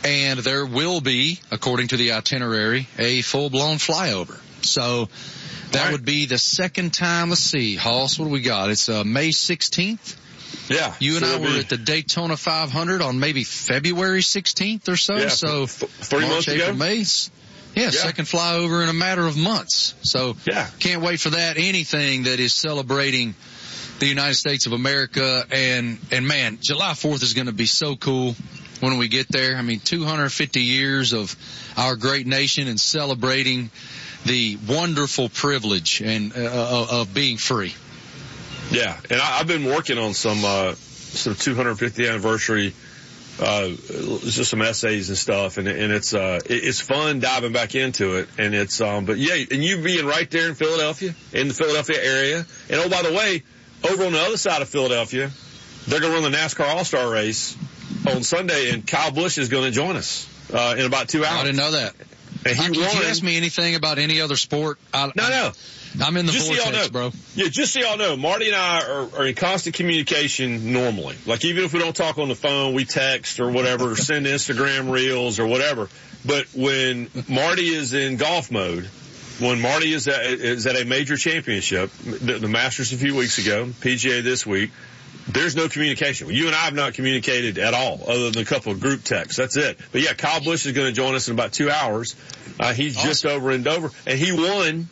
And there will be, according to the itinerary, a full-blown flyover. So that would be the second time. Let's see, Hoss, what do we got? It's May 16th. Yeah. You and I were at the Daytona 500 on maybe February 16th or so. Yeah, so 3 March, months April, ago. May. Yeah, second flyover in a matter of months. So can't wait for that. Anything that is celebrating the United States of America. And man, July 4th is going to be so cool when we get there. I mean, 250 years of our great nation and celebrating the wonderful privilege and of being free. Yeah, and I've been working on some 250th anniversary, just some essays and stuff, and it's fun diving back into it, and but yeah, and you being right there in Philadelphia, in the Philadelphia area, and oh, by the way, over on the other side of Philadelphia, they're going to run the NASCAR All-Star race on Sunday, and Kyle Busch is going to join us, in about 2 hours. I didn't know that. And Did you ask me anything about any other sport? No. I'm in the vortex, bro. Yeah, just so y'all know, Marty and I are in constant communication normally. Like, even if we don't talk on the phone, we text or whatever, or send Instagram reels or whatever. But when Marty is in golf mode, when Marty is at a major championship, the Masters a few weeks ago, PGA this week, there's no communication. You and I have not communicated at all, other than a couple of group texts. That's it. But yeah, Kyle Busch is going to join us in about 2 hours. He's awesome. Just over in Dover, and he won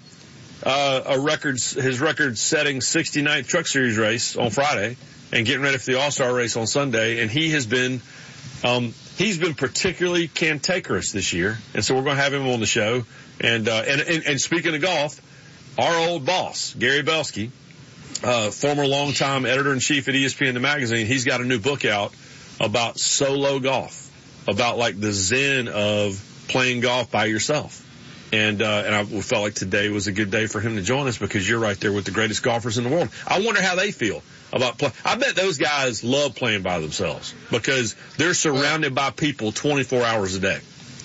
his record-setting 69th Truck Series race on Friday, and getting ready for the All-Star race on Sunday. And he has been he's been particularly cantankerous this year, and so we're going to have him on the show. And speaking of golf, our old boss Gary Belsky, former longtime editor-in-chief at ESPN the magazine, he's got a new book out about solo golf, about like the zen of playing golf by yourself. And I felt like today was a good day for him to join us, because you're right there with the greatest golfers in the world. I wonder how they feel about play. I bet those guys love playing by themselves, because they're surrounded by people 24 hours a day.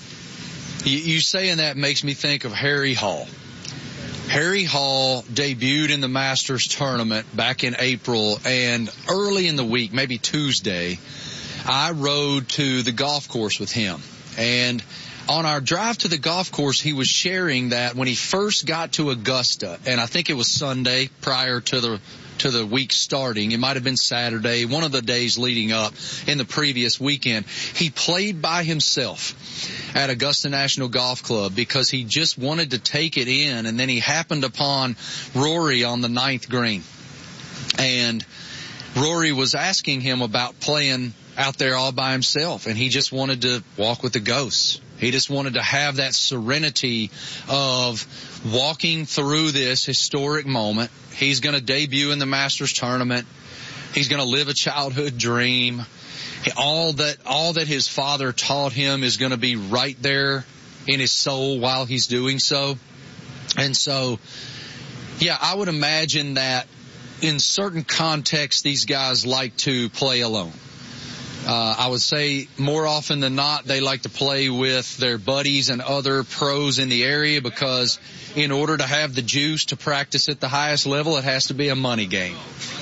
You saying that makes me think of Harry Hall. Harry Hall debuted in the Masters tournament back in April, and early in the week, maybe Tuesday, I rode to the golf course with him. And on our drive to the golf course, he was sharing that when he first got to Augusta, and I think it was Sunday prior to the week starting, it might have been Saturday, one of the days leading up in the previous weekend, he played by himself at Augusta National Golf Club because he just wanted to take it in, and then he happened upon Rory on the 9th green. And Rory was asking him about playing out there all by himself, and he just wanted to walk with the ghosts. He just wanted to have that serenity of walking through this historic moment. He's going to debut in the Masters tournament. He's going to live a childhood dream. All that his father taught him is going to be right there in his soul while he's doing so. And so, yeah, I would imagine that in certain contexts, these guys like to play alone. I would say more often than not, they like to play with their buddies and other pros in the area, because in order to have the juice to practice at the highest level, it has to be a money game.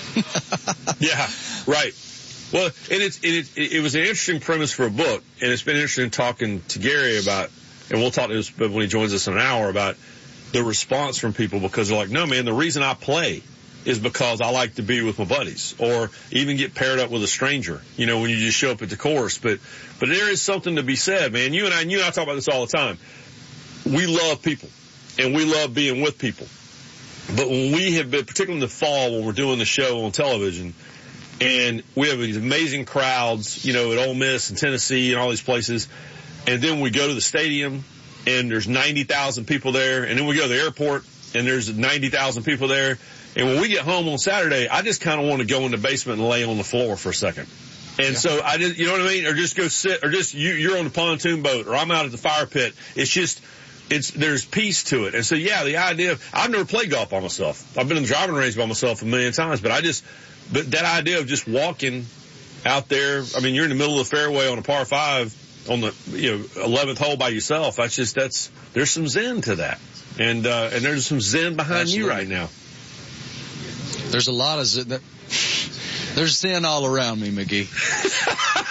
Yeah, right. Well, and it was an interesting premise for a book, and it's been interesting talking to Gary about, and we'll talk to this when he joins us in an hour, about the response from people, because they're like, no, man, the reason I play is because I like to be with my buddies, or even get paired up with a stranger, when you just show up at the course. But there is something to be said, man. You and I talk about this all the time. We love people, and we love being with people. But when we have been, particularly in the fall when we're doing the show on television, and we have these amazing crowds, at Ole Miss and Tennessee and all these places, and then we go to the stadium and there's 90,000 people there, and then we go to the airport and there's 90,000 people there. And when we get home on Saturday, I just kind of want to go in the basement and lay on the floor for a second. And so I just, you know what I mean? Or just go sit, or just you're on the pontoon boat, or I'm out at the fire pit. It's just, there's peace to it. And so, yeah, the idea of, I've never played golf by myself. I've been in the driving range by myself a million times, but that idea of just walking out there, I mean, you're in the middle of the fairway on a par 5 on the, 11th hole by yourself. There's some zen to that. And there's some zen behind you right now. There's a lot of zen. There's zen all around me, McGee.